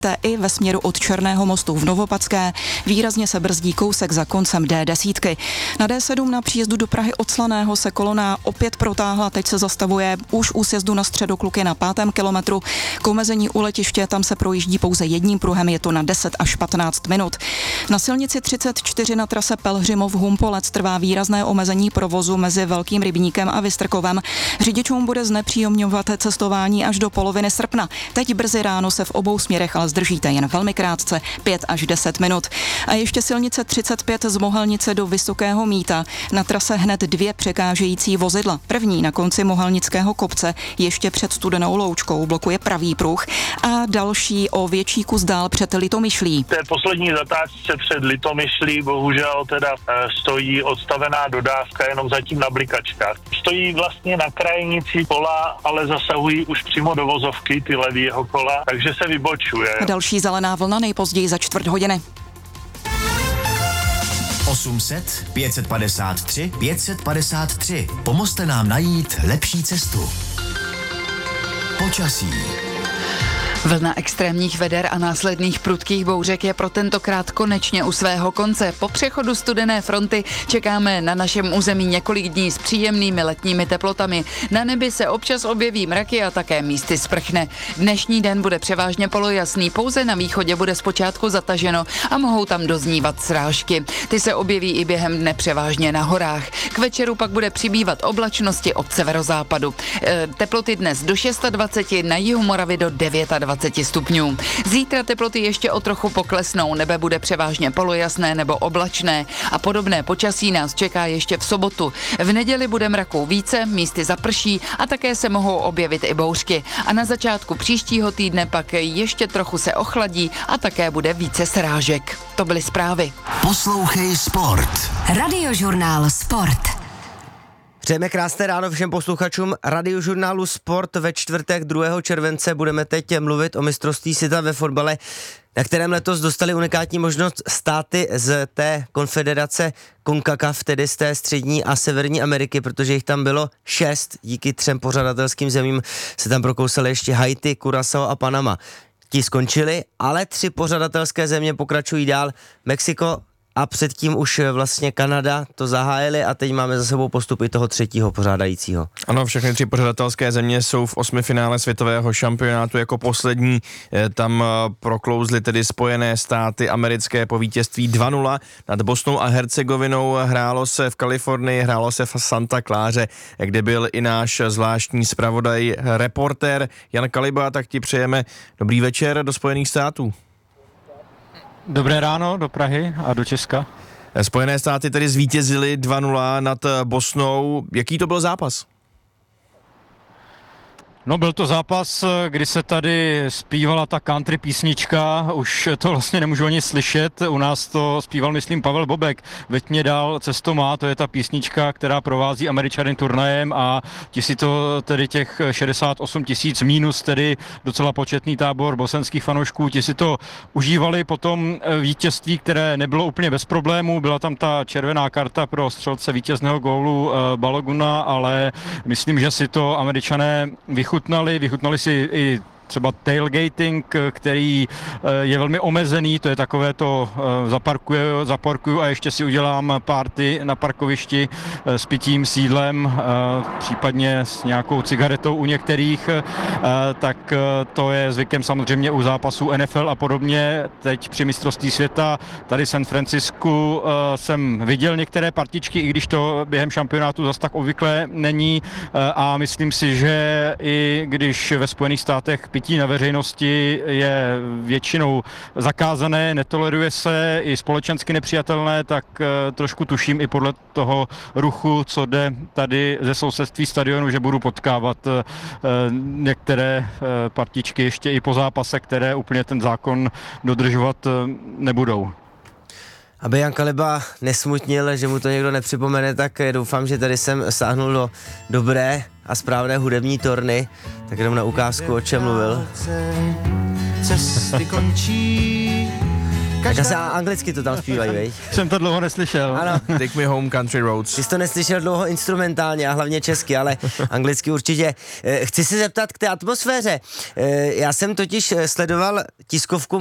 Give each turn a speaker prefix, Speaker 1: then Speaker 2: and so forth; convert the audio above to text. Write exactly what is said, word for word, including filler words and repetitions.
Speaker 1: i ve směru od Černého mostu v Novopadské. Výrazně se brzdí kousek za koncem D deset. Na D sedm na příjezdu do Prahy od Slaného se kolona opět protáhla, teď se zastavuje už u sjezdu na Středokluky na pátém kilometru. K omezení u letiště tam se projíždí pouze jedním pruhem, je to na deset až patnáct minut. Na silnici třicet čtyři na trase Pelhřimov-Humpolec trvá výrazné omezení provozu mezi Velkým Rybníkem a Vystrkovem. Řidičům bude znepříjemňovat cestování až do poloviny srpna. Teď brzy ráno se v obou směrech ale zdržíte jen velmi krátce, pět až deset minut. A ještě silnice třicet pět z Mohelnice do Vysokého Mýta. Na trase hned dvě překážející vozidla. První na konci Mohelnického kopce, ještě před Studenou Loučkou, blokuje pravý pruh a další o větší kus dál před Litomyšlí.
Speaker 2: V té poslední zatáčce před Litomyšlí bohužel teda stojí odstavená dodávka jenom zatím na blikačkách. Stojí vlastně na krajnici kola, ale zasahují už přímo do vozovky ty levýho kola, takže se vybočuje.
Speaker 1: Další zelená vlna nejpozději za čtvrt hodiny.
Speaker 3: osm set, pět set padesát tři, pět set padesát tři. Pomozte nám najít lepší cestu. Počasí.
Speaker 4: Vlna extrémních veder a následných prudkých bouřek je pro tentokrát konečně u svého konce. Po přechodu studené fronty čekáme na našem území několik dní s příjemnými letními teplotami. Na nebi se občas objeví mraky a také místy sprchne. Dnešní den bude převážně polojasný, pouze na východě bude zpočátku zataženo a mohou tam doznívat srážky. Ty se objeví i během dne převážně na horách. K večeru pak bude přibývat oblačnosti od severozápadu. E, teploty dnes do dvacet šest, na jihu Moravy do dvacet devět stupňů. Zítra teploty ještě o trochu poklesnou, nebe bude převážně polojasné nebo oblačné a podobné počasí nás čeká ještě v sobotu. V neděli bude mraků více, místy zaprší a také se mohou objevit i bouřky. A na začátku příštího týdne pak ještě trochu se ochladí a také bude více srážek. To byly zprávy.
Speaker 3: Poslouchej Sport.
Speaker 5: Radiožurnál Sport.
Speaker 6: Přejeme krásné ráno všem posluchačům Radiožurnálu Sport. Ve čtvrtek druhého července budeme teď mluvit o mistrovství světa ve fotbale, na kterém letos dostali unikátní možnost státy z té konfederace CONCACAF, tedy z té střední a severní Ameriky, protože jich tam bylo šest. Díky třem pořadatelským zemím se tam prokousali ještě Haiti, Curaçao a Panama. Ti skončili, ale tři pořadatelské země pokračují dál. Mexiko a předtím už vlastně Kanada to zahájili a teď máme za sebou postup i toho třetího pořádajícího.
Speaker 7: Ano, všechny tři pořadatelské země jsou v osmifinále světového šampionátu jako poslední. Tam proklouzly tedy Spojené státy americké po vítězství dva nula nad Bosnou a Hercegovinou. Hrálo se v Kalifornii, hrálo se v Santa Cláře, kde byl i náš zvláštní zpravodaj, reportér Jan Kaliba. Tak ti přejeme dobrý večer do Spojených států.
Speaker 8: Dobré ráno do Prahy a do Česka.
Speaker 7: Spojené státy tedy zvítězily dva nula nad Bosnou. Jaký to byl zápas?
Speaker 8: No, byl to zápas, kdy se tady zpívala ta country písnička, už to vlastně nemůžu ani slyšet, u nás to zpíval, myslím, Pavel Bobek, Veď mě dál, cesto má, to je ta písnička, která provází Američany turnajem a ti si to tedy těch šedesát osm tisíc mínus, tedy docela početný tábor bosenských fanoušků, ti si to užívali potom vítězství, které nebylo úplně bez problémů, byla tam ta červená karta pro střelce vítězného gólu Baloguna, ale myslím, že si to Američané vychutnali. Vychutnali, vychutnali si i třeba tailgating, který je velmi omezený, to je takové to zaparkuju, zaparkuju a ještě si udělám party na parkovišti s pitím, s jídlem, případně s nějakou cigaretou u některých, tak to je zvykem samozřejmě u zápasů N F L a podobně. Teď při mistrovství světa tady v San Francisku jsem viděl některé partičky, i když to během šampionátu zas tak obvyklé není a myslím si, že i když ve Spojených státech pití na veřejnosti je většinou zakázané, netoleruje se, i společensky nepřijatelné, tak trošku tuším i podle toho ruchu, co jde tady ze sousedství stadionu, že budu potkávat některé partičky ještě i po zápase, které úplně ten zákon dodržovat nebudou.
Speaker 6: Aby Jan Kaliba nesmutnil, že mu to někdo nepřipomene, tak doufám, že tady jsem sáhnul do dobré a správné hudební torny, tak jenom na ukázku, o čem mluvil.
Speaker 9: Cesty končí,
Speaker 6: Tak asi anglicky to tam zpívají, vej?
Speaker 8: Jsem to dlouho neslyšel.
Speaker 6: Ano.
Speaker 7: Take me home, country roads.
Speaker 6: Ty jsi to neslyšel dlouho instrumentálně a hlavně česky, ale anglicky určitě. Chci se zeptat k té atmosféře. Já jsem totiž sledoval tiskovku